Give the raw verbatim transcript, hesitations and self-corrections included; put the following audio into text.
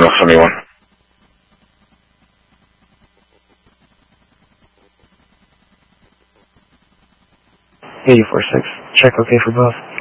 Terminal seventy-one. eighty-four six. Check okay for both.